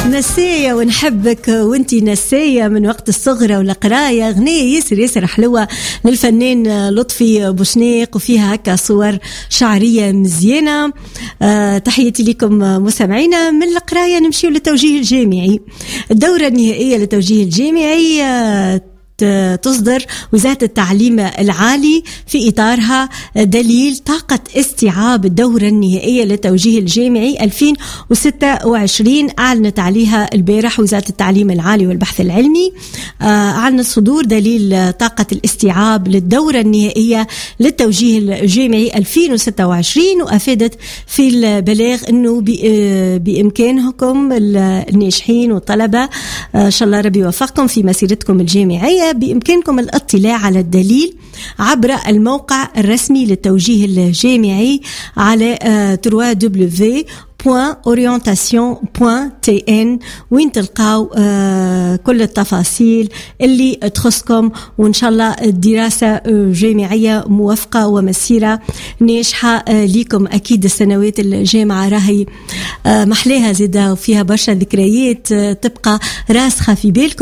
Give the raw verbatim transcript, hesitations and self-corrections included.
نسية ونحبك وانتي نسية من وقت الصغرى والقراية، أغنية يسر يسر حلوة للفنان لطفي بوشنيق وفيها هكا صور شعرية مزيانة. أه تحياتي لكم مستمعينا. من القراية نمشي للتوجيه الجامعي. الدورة النهائية للتوجيه الجامعي أه تصدر وزارة التعليم العالي في إطارها دليل طاقة استيعاب الدورة النهائية للتوجيه الجامعي ألفين وستة وعشرين. أعلنت عليها البارح وزارة التعليم العالي والبحث العلمي. أعلنت صدور دليل طاقة الاستيعاب للدورة النهائية للتوجيه الجامعي ألفين وستة وعشرين، وأفادت في البلاغ أنه بإمكانكم الناجحين والطلبة إن شاء الله ربي يوفقكم في مسيرتكم الجامعية، بإمكانكم الاطلاع على الدليل عبر الموقع الرسمي للتوجيه الجامعي على دبليو دبليو دبليو بوان أورينتاسيون بوان تي إن، وين تلقاو آه كل التفاصيل اللي تخصكم، وإن شاء الله الدراسة جامعية موفقة ومسيرة ناجحة آه ليكم. أكيد السنوات الجامعة راهي آه محلاها زيادة وفيها برشا ذكريات آه تبقى راسخة في بالكم.